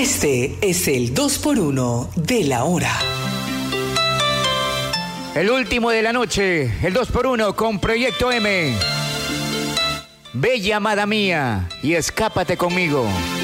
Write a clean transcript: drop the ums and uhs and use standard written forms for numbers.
Este es el 2x1 de la hora. El último de la noche, el 2x1 con Proyecto M. Bella amada mía, y escápate conmigo.